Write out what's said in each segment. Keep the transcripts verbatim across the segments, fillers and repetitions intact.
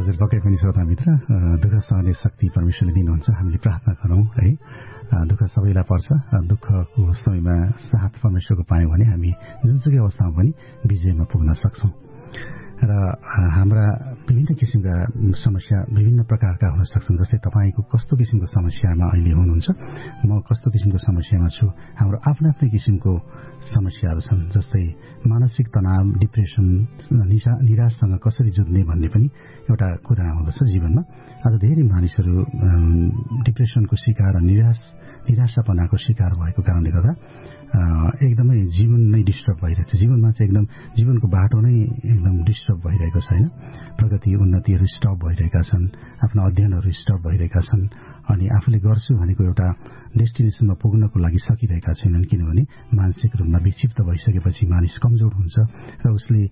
हजुर पक्कै पनि श्रोतामित्र, दुःख सहने शक्ति परमेश्वरले दिनुहुन्छ। हामीले प्रार्थना गरौँ है। दुःख सबैलाई पर्छ। दुःखको समयमा साथ परमेश्वरको पायौँ भने हामी जुनसुकै अवस्थामा पनि विजयमा पुग्न सक्छौँ। र हाम्रा विभिन्न किसिमका समस्या विभिन्न प्रकारका हुन सक्छन्। जस्तै तपाईँको कस्तो किसिमको समस्यामा अहिले हुनुहुन्छ, म कस्तो किसिमको समस्यामा छु। हाम्रो आफ्नो आफ्नै किसिमको समस्याहरू छन्। जस्तै मानसिक तनाव, डिप्रेसन, निराशसँग कसरी जुझ्ने भन्ने पनि एउटा कुरा हुँदछ जीवनमा। आज धेरै मानिसहरू डिप्रेसनको शिकार, निराश निराशापनाको शिकार भएको कारणले गर्दा एकदमै जीवन नै डिस्टर्ब भइरहेको छ। जीवनमा चाहिँ एकदम जीवनको बाटो नै एकदम डिस्टर्ब भइरहेको छैन। प्रगति उन्नतिहरू स्टप भइरहेका छन्, आफ्ना अध्ययनहरू स्टप भइरहेका छन्, अनि आफूले गर्छु भनेको एउटा डेस्टिनेसनमा पुग्नको लागि सकिरहेका छैनन्। किनभने मानसिक रूपमा विक्षिप्त भइसकेपछि मानिस कमजोर हुन्छ र उसले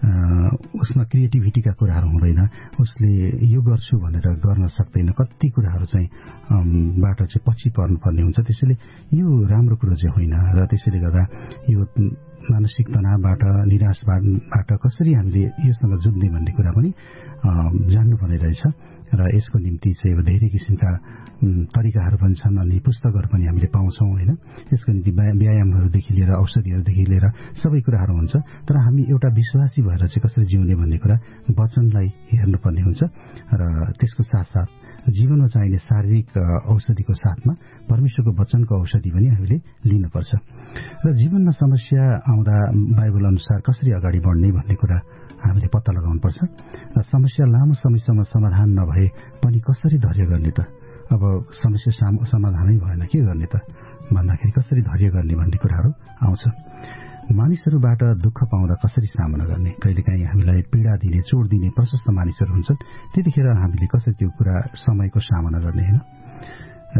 उसमा क्रिएटिभिटीका कुराहरू हुँदैन। उसले यो गर्छु भनेर गर्न सक्दैन। कति कुराहरू चाहिँ बाट चाहिँ पछि पर्नुपर्ने हुन्छ। त्यसैले यो राम्रो कुरो चाहिँ होइन। र त्यसैले गर्दा यो मानसिक तनावबाट, निराशबाट कसरी हामीले योसँग जुझ्ने भन्ने कुरा पनि जान्नुपर्ने रहेछ। र यसको निम्ति चाहिँ अब धेरै किसिमका तरिकाहरू पनि छन्, अनि पुस्तकहरू पनि हामीले पाउँछौँ होइन। यसको निम्ति व्यायामहरूदेखि लिएर औषधिहरूदेखि लिएर सबै कुराहरू हुन्छ। तर हामी एउटा विश्वासी भएर चाहिँ कसरी जिउने भन्ने कुरा वचनलाई हेर्नुपर्ने हुन्छ। र त्यसको साथसाथ जीवनमा चाहिने शारीरिक औषधिको साथमा परमेश्वरको वचनको औषधि पनि हामीले लिनुपर्छ। र जीवनमा समस्या आउँदा बाइबल अनुसार कसरी अगाडि बढ्ने भन्ने कुरा हामीले पत्ता लगाउनुपर्छ। र समस्या लामो समयसम्म समाधान नभए पनि कसरी धैर्य गर्ने त? अब समस्या समाधानै भएन, के गर्ने त भन्दाखेरि कसरी धैर्य गर्ने भन्ने कुराहरू आउँछ। मानिसहरूबाट दुःख पाउँदा कसरी सामना गर्ने? कहिलेकाहीँ हामीलाई पीडा दिने, चोट दिने प्रशस्त मानिसहरू हुन्छन्। त्यतिखेर हामीले कसरी त्यो कुरा समयको सामना गर्ने होइन। र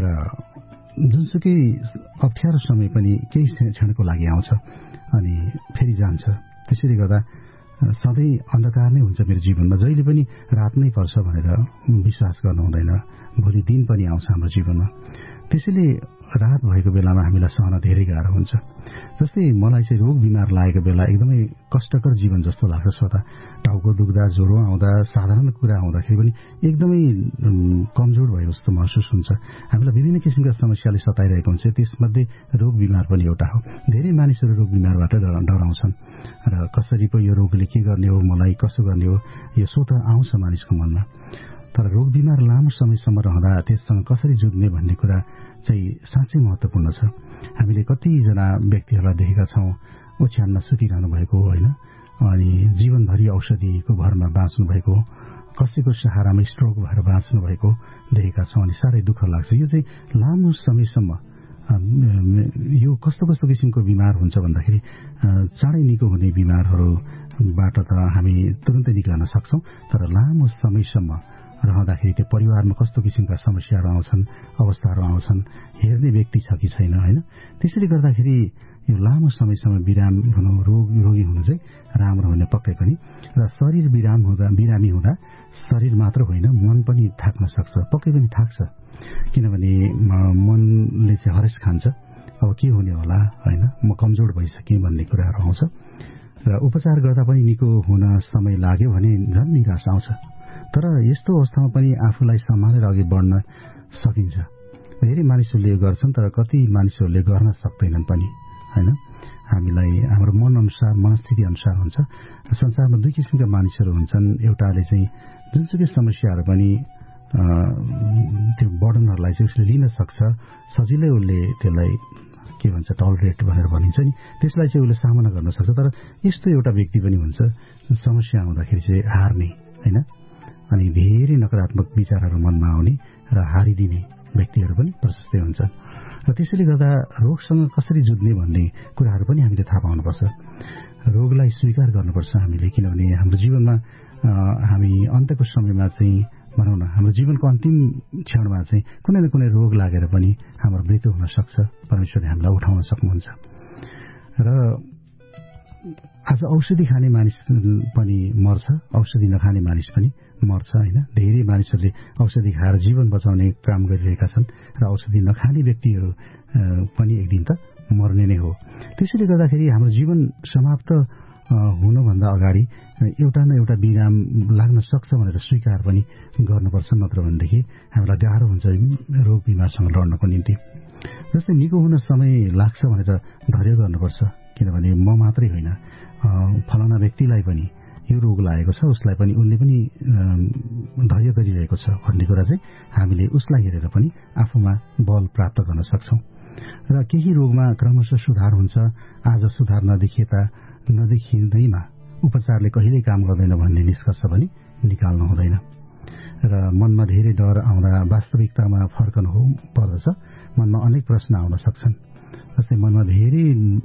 जुनसुकै अप्ठ्यारो समय पनि केही क्षणको लागि आउँछ अनि फेरि जान्छ। त्यसैले गर्दा सधैँ अन्धकार नै हुन्छ मेरो जीवनमा, जहिले पनि रात नै पर्छ भनेर विश्वास गर्नु हुँदैन। भोलि दिन पनि आउँछ हाम्रो जीवनमा। त्यसैले रात भएको बेलामा हामीलाई सहन धेरै गाह्रो हुन्छ। जस्तै मलाई चाहिँ रोग बिमार लागेको बेला एकदमै कष्टकर जीवन जस्तो लाग्छ श्रोता। टाउको दुख्दा, ज्वरो आउँदा, साधारण कुरा आउँदाखेरि पनि एकदमै कमजोर भएको जस्तो महसुस हुन्छ। हामीलाई विभिन्न किसिमका समस्याले सताइरहेको हुन्छ। त्यसमध्ये रोग बिमार पनि एउटा हो। धेरै मानिसहरू रोग बिमारबाट डराउँछन् र कसरी पो यो रोगले के गर्ने हो, मलाई कसो गर्ने हो, यो सोच आउँछ मानिसको मनमा। तर रोग बिमार लामो समयसम्म रहँदा त्यससँग कसरी जुझ्ने भन्ने कुरा चाहिँ साँच्चै महत्त्वपूर्ण छ। हामीले कतिजना व्यक्तिहरूलाई देखेका छौँ ओछ्यानमा सुतिरहनु भएको होइन, अनि जीवनभरि औषधिको भरमा बाँच्नु भएको, कसैको सहारामा स्ट्रोक भएर बाँच्नु भएको देखेका छौँ। अनि साह्रै दुःख लाग्छ। यो चाहिँ लामो समयसम्म यो कस्तो कस्तो किसिमको बिमार हुन्छ भन्दाखेरि चाँडै निको हुने बिमारहरूबाट त हामी तुरन्तै निक्लन सक्छौँ। तर लामो समयसम्म रहँदाखेरि त्यो परिवारमा कस्तो किसिमका समस्याहरू आउँछन्, अवस्थाहरू आउँछन्, हेर्ने व्यक्ति छ कि छैन होइन। त्यसैले गर्दाखेरि यो लामो समयसम्म बिराम हुनु, रोग रोगी हुनु चाहिँ राम्रो हुने पक्कै पनि। र शरीर बिराम हुँदा बिरामी हुँदा शरीर मात्र होइन, मन पनि थाक्न सक्छ। पक्कै पनि थाक्छ, किनभने मनले चाहिँ हरेस खान्छ। अब के हुने होला होइन, म कमजोर भइसकेँ भन्ने कुराहरू आउँछ। र उपचार गर्दा पनि निको हुन समय लाग्यो भने झन् निराश आउँछ। तर यस्तो अवस्थामा पनि आफूलाई सम्हालेर अघि बढ्न सकिन्छ। धेरै मानिसहरूले यो गर्छन्, तर कति मानिसहरूले गर्न सक्दैनन् पनि होइन। हामीलाई हाम्रो मन अनुसार, मनस्थिति अनुसार हुन्छ। संसारमा दुई किसिमका मानिसहरू हुन्छन्। एउटाले चाहिँ जुनसुकै समस्याहरू पनि त्यो बर्डनहरूलाई चाहिँ उसले लिन सक्छ, सजिलै उसले त्यसलाई के भन्छ टलरेट भनेर भनिन्छ नि, त्यसलाई चाहिँ उसले सामना गर्न सक्छ। तर यस्तो एउटा व्यक्ति पनि हुन्छ समस्या आउँदाखेरि चाहिँ हार्ने होइन, अनि धेरै नकारात्मक विचारहरू मनमा आउने र हारिदिने व्यक्तिहरू पनि प्रशस्तै हुन्छन्। र त्यसैले गर्दा रोगसँग कसरी जुझ्ने भन्ने कुराहरू पनि हामीले थाहा पाउनुपर्छ। रोगलाई स्वीकार गर्नुपर्छ हामीले, किनभने हाम्रो जीवनमा हामी अन्त्यको समयमा चाहिँ भनौँ न, हाम्रो जीवनको अन्तिम क्षणमा चाहिँ कुनै न कुनै रोग लागेर पनि हाम्रो मृत्यु हुन सक्छ। परमेश्वरले हामीलाई उठाउन सक्नुहुन्छ। र आज औषधि खाने मानिस पनि मर्छ, औषधि नखाने मानिस पनि मर्छ होइन। धेरै मानिसहरूले औषधि खाएर जीवन बचाउने काम गरिरहेका छन् र औषधि नखाने व्यक्तिहरू पनि एक दिन त मर्ने नै हो। त्यसैले गर्दाखेरि हाम्रो जीवन समाप्त हुनुभन्दा अगाडि एउटा न एउटा बिराम लाग्न सक्छ भनेर स्वीकार पनि गर्नुपर्छ, नत्र भनेदेखि हामीलाई गाह्रो हुन्छ रोग बिमारसँग लड्नको निम्ति। जस्तै निको हुन समय लाग्छ भनेर धैर्य गर्नुपर्छ, किनभने म मात्रै होइन, फलाना व्यक्तिलाई पनि यो रोग लागेको छ, उसलाई पनि उसले पनि धैर्य गरिरहेको छ भन्ने कुरा चाहिँ हामीले उसलाई हेरेर पनि आफूमा बल प्राप्त गर्न सक्छौं। र केही रोगमा क्रमशः सुधार हुन्छ, आज सुधार नदेखिएता नदेखिँदैमा उपचारले कहिल्यै काम गर्दैन भन्ने निष्कर्ष पनि निकाल्नु हुँदैन। र मनमा धेरै डर आउँदा वास्तविकतामा फर्कनु हो पर्दछ। मनमा अनेक प्रश्न आउन सक्छन्, जस्तै मनमा धेरै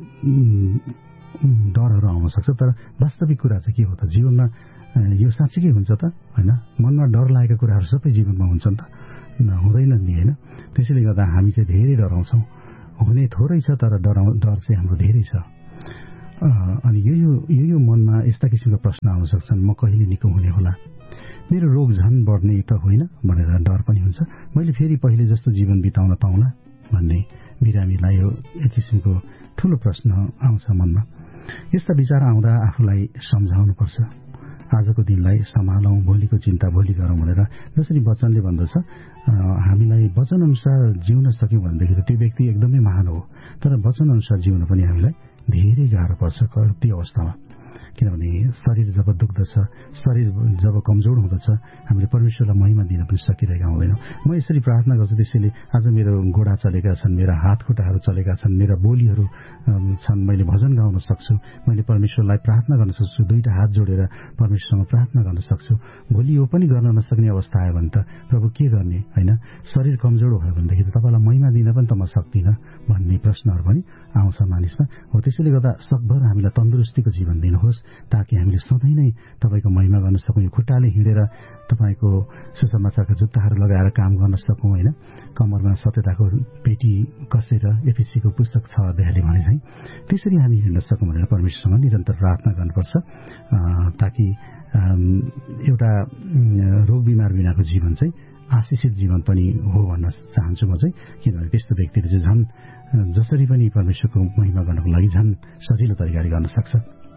डरहरू आउन सक्छ, तर वास्तविक कुरा चाहिँ के हो त? जीवनमा यो साँच्चीकै हुन्छ त? होइन, मनमा डर लागेका कुराहरू सबै जीवनमा हुन्छन् त? हुँदैनन् नि, होइन? त्यसैले गर्दा हामी चाहिँ धेरै डराउँछौँ। हुने थोरै छ, तर डराउ डर चाहिँ हाम्रो धेरै छ। अनि यो यो यो यो मनमा यस्ता किसिमका प्रश्न आउन सक्छन्, म कहिले निको हुने होला, मेरो रोग झन् बढ्ने त होइन भनेर डर पनि हुन्छ, मैले फेरि पहिले जस्तो जीवन बिताउन पाउला भन्ने बिरामीलाई यो एक किसिमको ठूलो प्रश्न आउँछ मनमा। यस्ता विचार आउँदा आफूलाई सम्झाउनुपर्छ, आजको दिनलाई सम्हालौं, भोलिको चिन्ता भोलि गरौं भनेर जसरी वचनले भन्दछ। हामीलाई वचन अनुसार जिउन सक्यौं भनेदेखि त्यो व्यक्ति एकदमै महान हो, तर वचन अनुसार जिउन पनि हामीलाई धेरै गाह्रो पर्छ कति अवस्थामा। किनभने शरीर जब दुख्दछ, शरीर जब कमजोर हुँदछ, हामीले परमेश्वरलाई महिमा दिन पनि सकिरहेका हुँदैनौँ। म यसरी प्रार्थना गर्छु, त्यसैले आज मेरो गोडा चलेका छन्, मेरा हात खुट्टाहरू चलेका छन्, मेरा बोलीहरू छन्, मैले भजन गाउन सक्छु, मैले परमेश्वरलाई प्रार्थना गर्न सक्छु, दुईटा हात जोडेर परमेश्वरसँग प्रार्थना गर्न सक्छु। भोलि यो पनि गर्न नसक्ने अवस्था आयो भने त प्रभु के गर्ने, होइन? शरीर कमजोर भयो भनेदेखि त तपाईँलाई महिमा दिन पनि त म सक्दिनँ भन्ने प्रश्नहरू पनि आउँछ मानिसमा। हो, त्यसैले गर्दा सकभर हामीलाई तन्दुरुस्तीको जीवन दिनुहोस्, ताकि हामीले सधैँ नै तपाईँको महिमा गर्न सकौँ। यो खुट्टाले हिँडेर तपाईँको सुसमाचारका जुत्ताहरू लगाएर काम गर्न सकौँ, होइन? कम्मरमा सत्यताको पेटी कसेर एफिसीको पुस्तक छ अध्यायले भने चाहिँ त्यसरी हामी हिँड्न सकौँ भनेर परमेश्वरसँग निरन्तर प्रार्थना गर्नुपर्छ, ताकि एउटा रोग बिमार बिनाको जीवन चाहिँ आशिषित जीवन पनि हो भन्न चाहन्छु म चाहिँ। किनभने त्यस्तो व्यक्तिले चाहिँ झन् जसरी पनि परमेश्वरको महिमा गर्नको लागि झन् सजिलो तरिकाले गर्न सक्छ।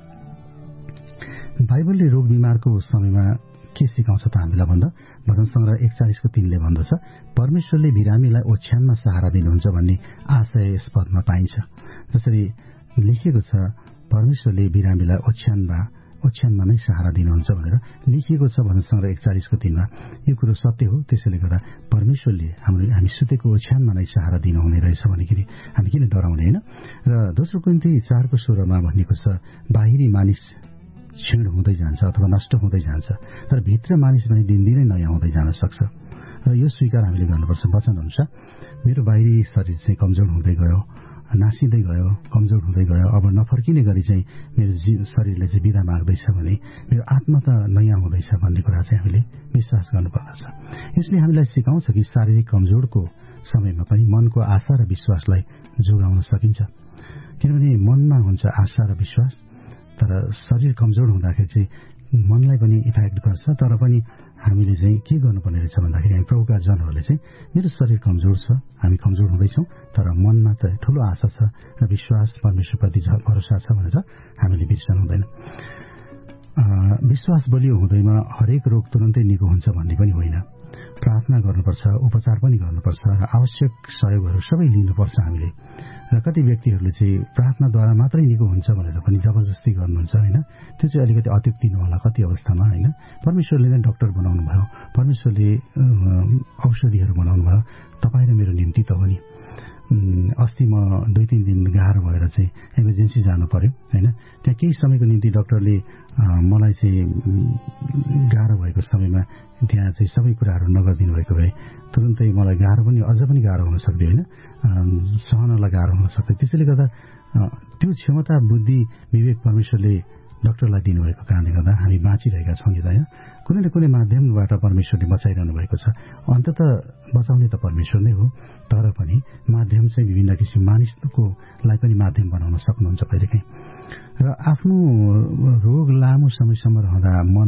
बाइबलले रोग बिमारको समयमा के सिकाउँछ त हामीलाई भन्दा भजन सङ्ग्रह एकचालिसको तीनले भन्दछ, परमेश्वरले बिरामीलाई ओछ्यानमा सहारा दिनुहुन्छ भन्ने आशय यस पदमा पाइन्छ। जसरी लेखिएको छ, परमेश्वरले बिरामीलाई ओछ्यानमा ओछ्यानमा नै सहारा दिनुहुन्छ भनेर लेखिएको छ भजन सङ्ग्रह एकचालिसको तीनमा। यो कुरो सत्य हो। त्यसैले गर्दा परमेश्वरले हाम्रो हामी सुतेको ओछ्यानमा नै सहारा दिनुहुने रहेछ भनेखेरि हामी किन डराउने, होइन? र दोस्रो कोरिन्थी चारको सोह्रमा भनिएको छ, बाहिरी मानिस क्षीण हुँदै जान्छ अथवा नष्ट हुँदै जान्छ, तर भित्र मानिस पनि दिनदिनै नयाँ हुँदै जान सक्छ। र यो स्वीकार हामीले गर्नुपर्छ वचन अनुसार। मेरो बाहिरी शरीर चाहिँ कमजोर हुँदै गयो, नासिँदै गयो, कमजोर हुँदै गयो, अब नफर्किने गरी चाहिँ मेरो जीव शरीरले चाहिँ बिदा माग्दैछ भने मेरो आत्मा त नयाँ हुँदैछ भन्ने कुरा चाहिँ हामीले विश्वास गर्नुपर्दछ। यसले हामीलाई सिकाउँछ कि शारीरिक कमजोरको समयमा पनि मनको आशा र विश्वासलाई जोगाउन सकिन्छ। किनभने मनमा हुन्छ आशा र विश्वास, तर शरीर कमजोर हुँदाखेरि चाहिँ मनलाई पनि इफेक्ट गर्छ। तर पनि हामीले चाहिँ के गर्नुपर्ने रहेछ भन्दाखेरि हामी प्रभुका जनहरूले चाहिँ मेरो शरीर कमजोर छ, हामी कमजोर हुँदैछौँ, तर मनमा त ठूलो आशा छ र विश्वास परमेश्वरप्रति भरोसा छ भनेर हामीले बिर्सनु हुँदैन। विश्वास बलियो हुँदैमा हरेक रोग तुरन्तै निको हुन्छ भन्ने पनि होइन। प्रार्थना गर्नुपर्छ, उपचार पनि गर्नुपर्छ र आवश्यक सहयोगहरू सबै लिनुपर्छ हामीले। र कति व्यक्तिहरूले चाहिँ प्रार्थनाद्वारा मात्रै निको हुन्छ भनेर पनि जबरजस्ती गर्नुहुन्छ, होइन? त्यो चाहिँ अलिकति अत्युक्ति नहोला कति अवस्थामा, होइन? परमेश्वरले नै डाक्टर बनाउनु भयो, परमेश्वरले औषधिहरू बनाउनु भयो तपाईँ र मेरो निम्ति त हो नि। अस्ति म दुई तिन दिन गाह्रो भएर चाहिँ इमर्जेन्सी जानु पर्यो, होइन? त्यहाँ केही समयको निम्ति डाक्टरले मलाई चाहिँ गाह्रो भएको समयमा त्यहाँ चाहिँ सबै कुराहरू नगरिदिनु भएको भए तुरन्तै मलाई गाह्रो पनि अझ पनि गाह्रो हुन सक्थ्यो, होइन? सहनलाई गाह्रो हुन सक्थ्यो। त्यसैले गर्दा त्यो क्षमता बुद्धि विवेक परमेश्वरले डाक्टरलाई दिनुभएको कारणले गर्दा हामी बाँचिरहेका छौँ नि त, होइन? कुनै न कुनै माध्यमबाट परमेश्वरले बचाइरहनु भएको छ। अन्तत बचाउने त परमेश्वर नै हो, तर पनि माध्यम चाहिँ विभिन्न किसिम मानिसको लाई पनि माध्यम बनाउन सक्नुहुन्छ कहिलेकाहीँ। र आफ्नो रोग लामो समयसम्म रहँदा मन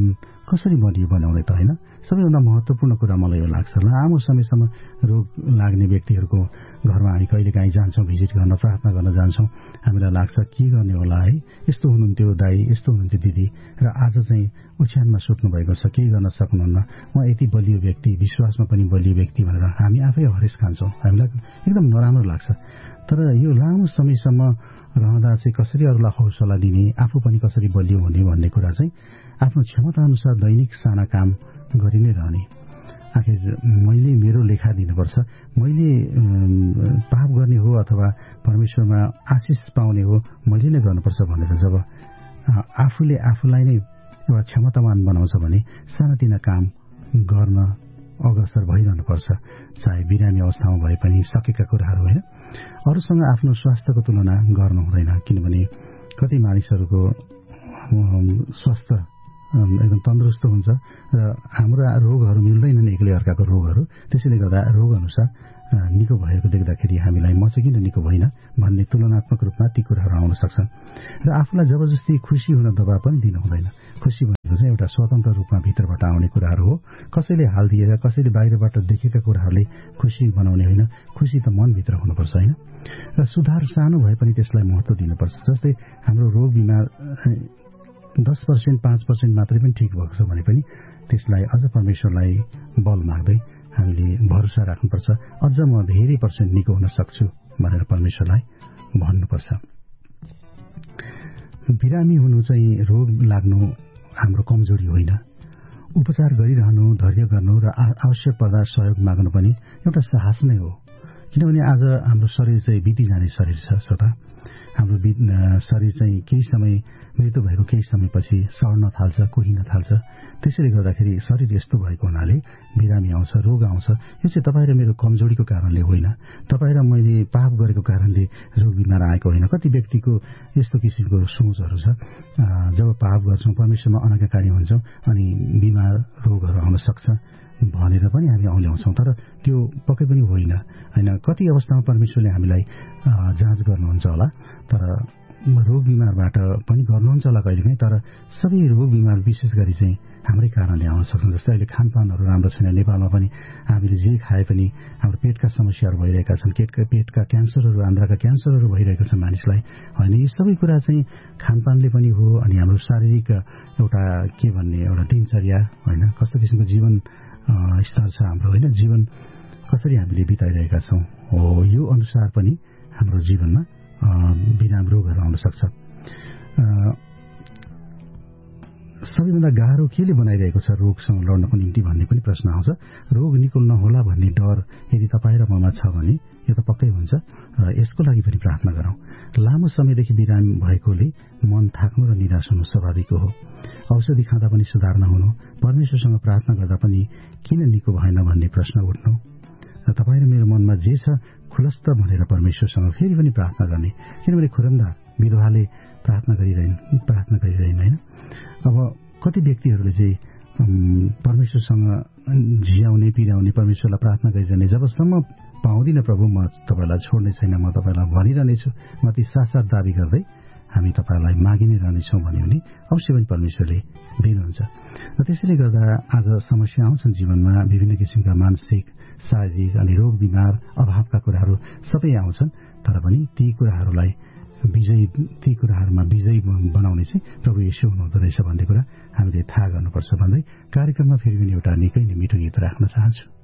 कसरी बलियो बनाउने त होइन। सबैभन्दा महत्त्वपूर्ण कुरा मलाई यो लाग्छ, लामो समयसम्म रोग लाग्ने व्यक्तिहरूको घरमा हामी कहिलेकाहीँ जान्छौँ, भिजिट गर्न, प्रार्थना गर्न जान्छौँ। हामीलाई लाग्छ के गर्ने होला है, यस्तो हुनुहुन्थ्यो दाइ, यस्तो हुनुहुन्थ्यो दिदी, र आज चाहिँ ओछ्यानमा सुत्नु भएको छ, केही गर्न सक्नुहुन्न, म यति बलियो व्यक्ति, विश्वासमा पनि बलियो व्यक्ति भनेर हामी आफै हरेस खान्छौँ। हामीलाई एकदम नराम्रो लाग्छ। तर यो लामो समयसम्म रहँदा चाहिँ कसरी अरूलाई हौसला दिने, आफू पनि कसरी बलियो हुने भन्ने कुरा चाहिँ आफ्नो क्षमता अनुसार दैनिक साना काम गरि नै रहने। आखिर मैले मेरो लेखा दिनुपर्छ, मैले पाप गर्ने हो अथवा परमेश्वरमा आशिष पाउने हो, मैले नै गर्नुपर्छ भनेर जब आफूले आफूलाई नै एउटा क्षमतावान बनाउँछ भने सानातिना काम गर्न अग्रसर भइरहनुपर्छ, चाहे बिरामी अवस्थामा भए पनि सकेका कुराहरू होइन। अरूसँग आफ्नो स्वास्थ्यको तुलना गर्नु हुँदैन, किनभने कति मानिसहरूको स्वास्थ्य एकदम तन्दुरुस्त हुन्छ र हाम्रा रोगहरू मिल्दैनन् एक्लै अर्काको रोगहरू। त्यसैले गर्दा रोग अनुसार निको भएको देख्दाखेरि हामीलाई म चाहिँ किन निको भइन भन्ने तुलनात्मक रूपमा ती कुराहरू आउन सक्छन्। र आफूलाई जबरजस्ती खुसी हुन दबाब पनि दिनु हुँदैन। खुसी भनेको चाहिँ एउटा स्वतन्त्र रूपमा भित्रबाट आउने कुराहरू हो। कसैले हालिदिएर, कसैले बाहिरबाट देखेका कुराहरूले खुसी बनाउने होइन, खुसी त मनभित्र हुनुपर्छ होइन। र सुधार सानो भए पनि त्यसलाई महत्त्व दिनुपर्छ। जस्तै हाम्रो रोग बिमार दस पर्सेन्ट पाँच पर्सेन्ट मात्रै पनि ठिक भएको छ भने पनि त्यसलाई अझ परमेश्वरलाई बल माग्दै हामीले भरोसा राख्नुपर्छ। अझ म धेरै पर्सेन्ट निको हुन सक्छु भनेर परमेश्वरलाई भन्नुपर्छ। बिरामी हुनु चाहिँ रोग लाग्नु हाम्रो कमजोरी होइन। उपचार गरिरहनु, धैर्य गर्नु र आवश्यक पर्दा सहयोग माग्नु पनि एउटा साहस नै हो। किनभने आज हाम्रो शरीर चाहिँ बितिजाने शरीर छ श्रोता। हाम्रो शरीर चाहिँ केही समय मृत्यु भएको केही समयपछि सड्न थाल्छ, कुहिन थाल्छ। त्यसैले गर्दाखेरि शरीर यस्तो भएको हुनाले बिरामी आउँछ, रोग आउँछ। यो चाहिँ तपाईँ र मेरो कमजोरीको कारणले होइन, तपाईँ र मैले पाप गरेको कारणले रोग बिमार आएको होइन। कति व्यक्तिको यस्तो किसिमको सोचहरू छ, जब पाप गर्छौँ, परमेश्वरमा अनाज्ञाकारी हुन्छौँ अनि बिमार रोगहरू आउन सक्छ भनेर पनि हामी औल्याउँछौँ। तर त्यो पक्कै पनि होइन होइन। कति अवस्थामा परमेश्वरले हामीलाई जाँच गर्नुहुन्छ होला, तर रोग बिमारबाट पनि गर्नुहुन्छ होला कहिलेकाहीँ। तर सबै रोग बिमार विशेष गरी चाहिँ हाम्रै कारणले आउन सक्छन्। जस्तै अहिले खानपानहरू राम्रो छैन, नेपालमा पनि हामीले जे खाए पनि हाम्रो पेटका समस्याहरू भइरहेका छन्, पेटका पेटका क्यान्सरहरू, आन्द्राका क्यान्सरहरू भइरहेका छन् मानिसलाई होइन। यी सबै कुरा चाहिँ खानपानले पनि हो। अनि हाम्रो शारीरिक एउटा के भन्ने एउटा दिनचर्या होइन, कस्तो किसिमको जीवन स्तर छ हाम्रो होइन, जीवन कसरी हामीले बिताइरहेका छौँ हो, यो अनुसार पनि हाम्रो जीवनमा बिराम रोगहरू आउन सक्छ। सबैभन्दा गाह्रो केले बनाइरहेको छ रोगसँग लड्नको निम्ति भन्ने पनि प्रश्न आउँछ। रोग निको नहोला भन्ने डर यदि तपाईँ र ममा छ भने यो त पक्कै हुन्छ र यसको लागि पनि प्रार्थना गरौँ। लामो समयदेखि बिरामी भएकोले मन थाक्नु र निराश हुनु स्वाभाविक हो। औषधि खाँदा पनि सुधार नहुनु, परमेश्वरसँग प्रार्थना गर्दा पनि किन निको भएन भन्ने प्रश्न उठ्नु र तपाईँ र मेरो मनमा जे छ खुलस्त भनेर परमेश्वरसँग फेरि पनि प्रार्थना गर्ने। किनभने खुरन्दा विधवाले प्रार्थना गरिरहन् प्रार्थना गरिरहन् होइन। अब कति व्यक्तिहरूले चाहिँ परमेश्वरसँग झियाउने, पिराउने, परमेश्वरलाई प्रार्थना गरिरहने, जबसम्म पाउँदिन प्रभु म तपाईँलाई छोड्ने छैन, म तपाईँलाई भनिरहनेछु, म ती साथ साथ दाबी गर्दै हामी तपाईँलाई मागि नै रहनेछौँ भन्यो भने अवश्य पनि परमेश्वरले दिनुहुन्छ। र त्यसैले गर्दा आज समस्या आउँछन् जीवनमा, विभिन्न किसिमका मानसिक, शारीरिक अनि रोग बिमार, अभावका कुराहरू सबै आउँछन्। तर पनि ती कुराहरूलाई विजयी ती कुराहरूमा विजयी बनाउने चाहिँ प्रभु येशू हुनुहुँदो रहेछ भन्ने कुरा हामीले थाहा गर्नुपर्छ भन्दै कार्यक्रममा फेरि पनि एउटा निकै नै मिठो गीत राख्न चाहन्छु।